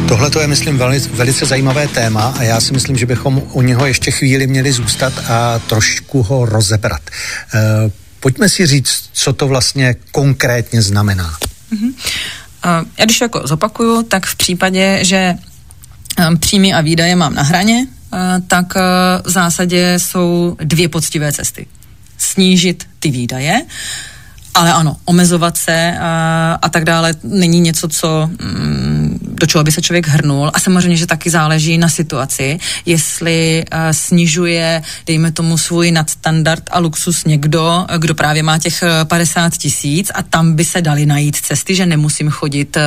Tohle to je, myslím, velice zajímavé téma a já si myslím, že bychom u něho ještě chvíli měli zůstat a trošku ho rozebrat. Pojďme si říct, co to vlastně konkrétně znamená. Já když jako zopakuju, tak v případě, že příjmy a výdaje mám na hraně, tak v zásadě jsou dvě poctivé cesty. Snížit ty výdaje, ale ano, omezovat se a tak dále není něco, do čeho by se člověk hrnul. A samozřejmě, že taky záleží na situaci, jestli snižuje, dejme tomu, svůj nadstandard a luxus někdo, kdo právě má těch 50 000 a tam by se dali najít cesty, že nemusím chodit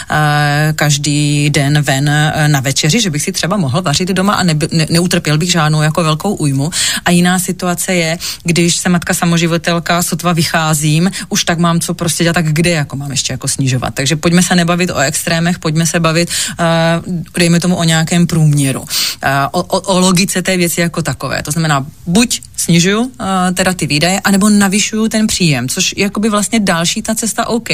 každý den ven na večeři, že bych si třeba mohl vařit doma a neutrpěl bych žádnou jako velkou újmu. A jiná situace je, když jsem matka samoživitelka, sotva vycházím, už tak mám co prostě dělat, tak kde jako mám ještě jako snižovat. Takže pojďme se nebavit o extrémech, pojďme se bavit, dejme tomu o nějakém průměru. O logice té věci jako takové. To znamená, buď snižuju teda ty výdaje, anebo navyšuju ten příjem, což je jakoby vlastně další ta cesta OK.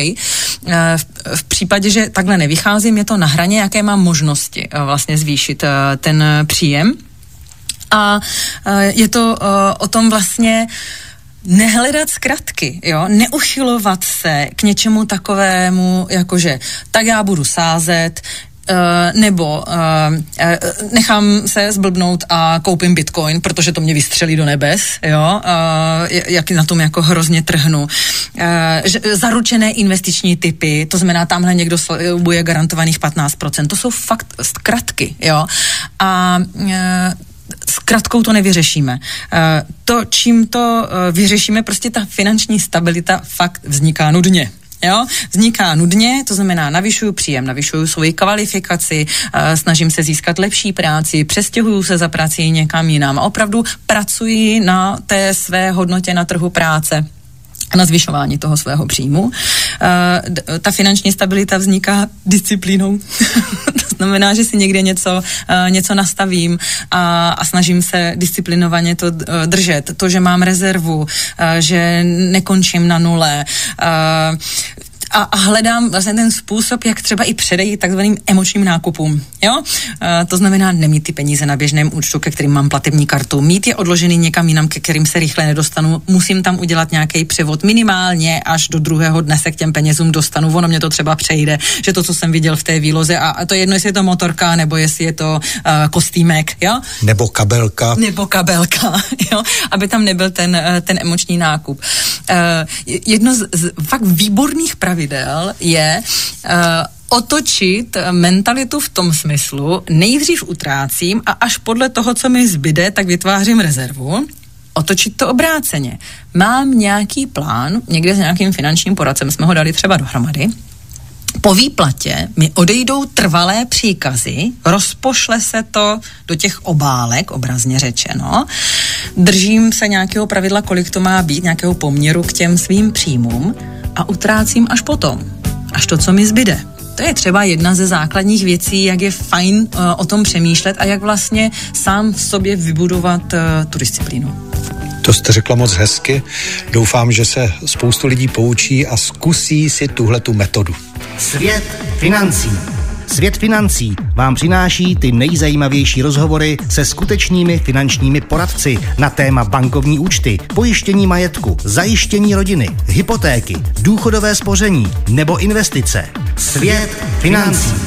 V případě, že takhle nevycházím, je to na hraně, jaké mám možnosti vlastně zvýšit ten příjem. A je to o tom vlastně nehledat zkratky, jo, neuchylovat se k něčemu takovému, jakože tak já budu sázet, nebo nechám se zblbnout a koupím bitcoin, protože to mě vystřelí do nebes, jo, jak na tom jako hrozně trhnu. Zaručené investiční typy, to znamená, tamhle někdo slibuje garantovaných 15%, to jsou fakt zkratky, jo, a zkratkou to nevyřešíme. Čím to vyřešíme, prostě ta finanční stabilita fakt vzniká nudně. Jo? Vzniká nudně, to znamená navyšuju příjem, navyšuju svoji kvalifikaci, snažím se získat lepší práci, přestěhuju se za prací někam jinam a opravdu pracuji na té své hodnotě na trhu práce, na zvyšování toho svého příjmu. Ta finanční stabilita vzniká disciplínou. To znamená, že si někde něco nastavím a snažím se disciplinovaně to držet. To, že mám rezervu, že nekončím na nule, a hledám vlastně ten způsob, jak třeba i předejít takzvaným emočním nákupům. Jo? To znamená nemít ty peníze na běžném účtu, ke kterým mám platební kartu, mít je odložený někam jinam, ke kterým se rychle nedostanu, musím tam udělat nějaký převod, minimálně až do druhého dne se k těm penězům dostanu, ono mě to třeba přejde, že to, co jsem viděl v té výloze, a to jedno, jestli je to motorka, nebo jestli je to kostýmek, jo? Nebo kabelka, jo? Aby tam nebyl ten emoční nákup. Jedno z fakt výborných pravidel je otočit mentalitu v tom smyslu, nejdřív utrácím a až podle toho, co mi zbyde, tak vytvářím rezervu. Otočit to obráceně. Mám nějaký plán, někde s nějakým finančním poradcem jsme ho dali třeba dohromady. Po výplatě mi odejdou trvalé příkazy, rozpošle se to do těch obálek, obrazně řečeno, držím se nějakého pravidla, kolik to má být, nějakého poměru k těm svým příjmům a utrácím až potom, až to, co mi zbyde. To je třeba jedna ze základních věcí, jak je fajn o tom přemýšlet a jak vlastně sám v sobě vybudovat tu disciplínu. To jste řekla moc hezky. Doufám, že se spoustu lidí poučí a zkusí si tuhletu metodu. Svět financí. Svět financí vám přináší ty nejzajímavější rozhovory se skutečnými finančními poradci na téma bankovní účty, pojištění majetku, zajištění rodiny, hypotéky, důchodové spoření nebo investice. Svět financí.